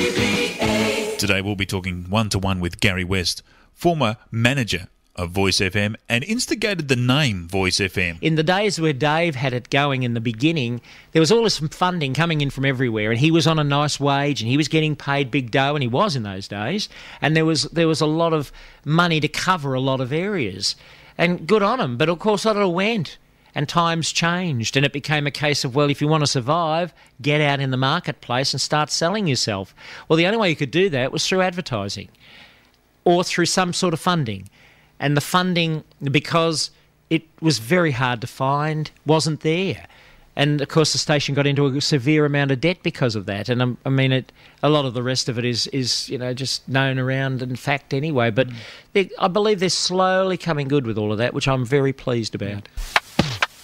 Today we'll be talking one-to-one with Gary West, former manager of Voice FM and instigated the name Voice FM. In the days where Dave had it going in the beginning, there was all this funding coming in from everywhere, and he was on a nice wage and he was getting paid big dough, and he was in those days, and there was a lot of money to cover a lot of areas. And good on him, but of course that all went. And times changed, and it became a case of, well, if you want to survive, get out in the marketplace and start selling yourself. Well, the only way you could do that was through advertising or through some sort of funding. And the funding, because it was very hard to find, wasn't there. And, of course, the station got into a severe amount of debt because of that. And, a lot of the rest of it is just known around in fact anyway. But I believe they're slowly coming good with all of that, which I'm very pleased about.